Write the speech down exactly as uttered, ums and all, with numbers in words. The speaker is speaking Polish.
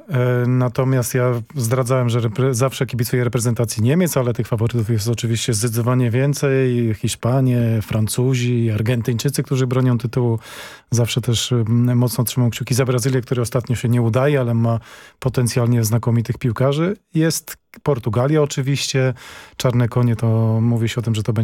E, Natomiast ja zdradzałem, że repre- zawsze kibicuję reprezentacji Niemiec, ale tych faworytów jest oczywiście zdecydowanie więcej. Hiszpanie, Francuzi, Argentyńczycy, którzy bronią tytułu. Zawsze też mm, mocno trzymam kciuki za Brazylię, który ostatnio się nie udaje, ale ma potencjalnie znakomitych piłkarzy. Jest Portugalia oczywiście. Czarne konie, to mówi się o tym, że to będzie